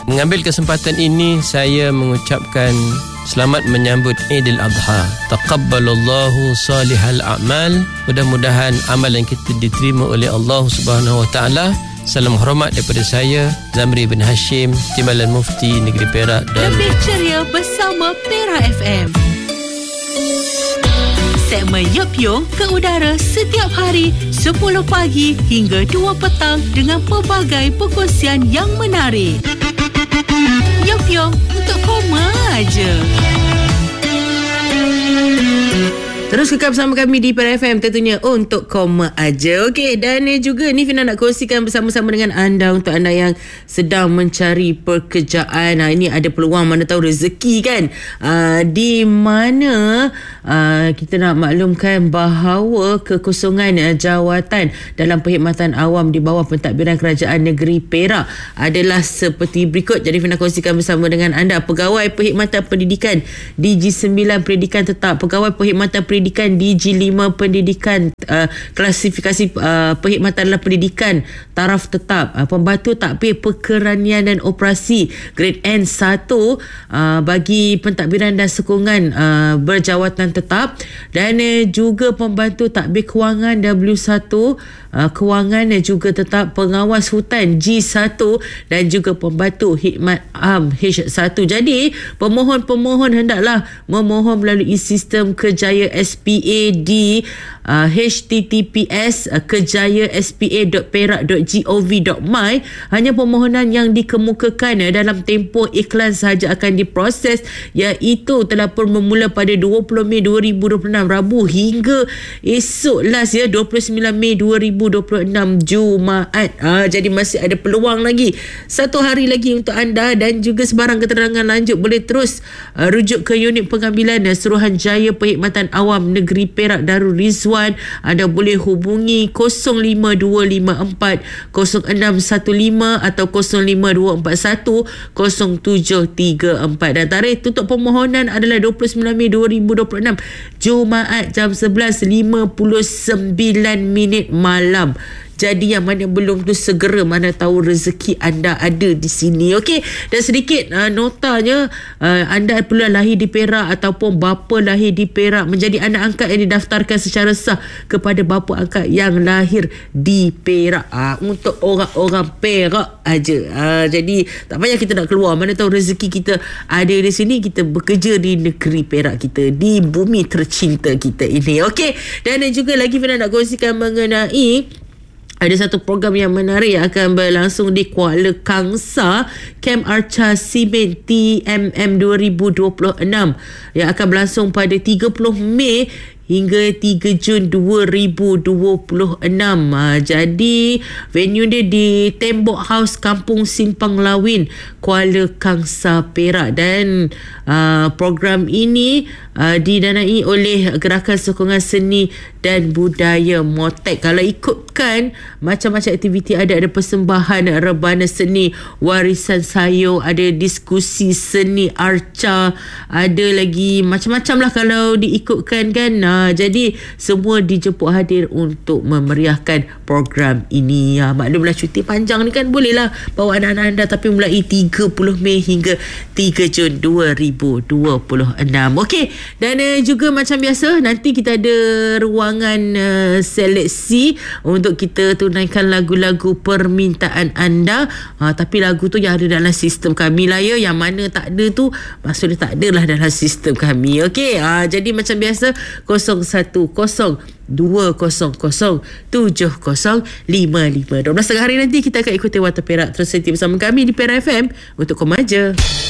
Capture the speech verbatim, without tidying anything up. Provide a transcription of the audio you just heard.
Mengambil kesempatan ini, saya mengucapkan selamat menyambut Aidil Adha. Taqabbalallahu salihal a'mal. Mudah-mudahan amal yang kita diterima oleh Allah Subhanahu Wa Taala. Salam hormat daripada saya, Zamri bin Hashim, Timbalan Mufti Negeri Perak. Dan lebih ceria bersama Perak F M. Segmen Yup Yung ke udara setiap hari sepuluh pagi hingga dua petang dengan pelbagai perkongsian yang menarik. Yup Yung untuk koma aja. Terus kekal bersama kami di Perak F M, tentunya untuk koma aja. Okey, dan juga ni Fina nak kongsikan bersama-sama dengan anda, untuk anda yang sedang mencari pekerjaan. Ha, ini ada peluang, mana tahu rezeki kan. Uh, di mana uh, kita nak maklumkan bahawa kekosongan uh, jawatan dalam perkhidmatan awam di bawah pentadbiran Kerajaan Negeri Perak adalah seperti berikut. Jadi Fina kongsikan bersama dengan anda. Pegawai Perkhidmatan Pendidikan D G sembilan Pendidikan Tetap, Pegawai Perkhidmatan Pendidikan D G lima Pendidikan uh, klasifikasi uh, perkhidmatan dalam pendidikan taraf tetap, uh, pembantu takbir perkeranian dan operasi grade N satu uh, bagi pentadbiran dan sokongan uh, berjawatan tetap, dan uh, juga pembantu takbir kewangan W satu, uh, kewangan dan juga tetap, pengawas hutan G satu dan juga pembantu khidmat am H satu. Jadi pemohon-pemohon hendaklah memohon melalui sistem Kejaya S P A di uh, H T T P S uh, kejaya s p a dot perak dot gov dot my. Hanya permohonan yang dikemukakan uh, dalam tempoh iklan sahaja akan diproses, iaitu telah pun bermula pada dua puluh Mei dua ribu dua puluh enam Rabu hingga esok last ya dua puluh sembilan Mei dua ribu dua puluh enam Jumaat. Uh, jadi masih ada peluang lagi, satu hari lagi untuk anda, dan juga sebarang keterangan lanjut boleh terus uh, rujuk ke unit pengambilan uh, Suruhanjaya Perkhidmatan Awam Negeri Perak Darul Rizwan. Anda boleh hubungi kosong lima dua lima empat kosong enam satu lima atau kosong lima dua empat satu kosong tujuh tiga empat, dan tarikh tutup permohonan adalah dua puluh sembilan Mei dua ribu dua puluh enam Jumaat jam sebelas lima puluh sembilan minit malam. Jadi yang mana belum tu segera, mana tahu rezeki anda ada di sini. Okey, dan sedikit uh, notanya, uh, anda perlu lahir di Perak ataupun bapa lahir di Perak menjadi anak angkat yang didaftarkan secara sah kepada bapa angkat yang lahir di Perak. Uh, untuk orang-orang Perak aja. Uh, jadi tak payah kita nak keluar, mana tahu rezeki kita ada di sini, kita bekerja di negeri Perak kita, di bumi tercinta kita ini. Okey, dan juga lagi Fina nak kongsikan mengenai ada satu program yang menarik yang akan berlangsung di Kuala Kangsar, Kem Arca Simen T M M dua ribu dua puluh enam, yang akan berlangsung pada tiga puluh Mei hingga tiga Jun dua ribu dua puluh enam. Ha, jadi venue dia di Tembok House Kampung Simpang Lawin, Kuala Kangsar, Perak, dan uh, program ini uh, didanai oleh Gerakan Sokongan Seni dan Budaya Motek. Kalau ikutkan macam-macam aktiviti ada, ada persembahan rebana seni warisan sayur, ada diskusi seni arca, ada lagi macam-macam lah kalau diikutkan kan. Ha, jadi semua dijemput hadir untuk memeriahkan program ini. Ha, maklumlah cuti panjang ni kan, bolehlah bawa anak-anak anda, tapi mulai tiga puluh Mei hingga tiga Jun dua ribu dua puluh enam. Okey, dan uh, juga macam biasa nanti kita ada ruangan uh, seleksi untuk kita tunaikan lagu-lagu permintaan anda. Ha, tapi lagu tu yang ada dalam sistem kami lah ya, yang mana tak ada tu maksudnya tak ada lah dalam sistem kami. Okey, ha, jadi macam biasa kosong satu kosong dua kosong kosong tujuh kosong lima lima. dua belas tengah hari nanti kita akan ikuti Warta Perak. Terus stay bersama kami di Perak F M untuk Komaja.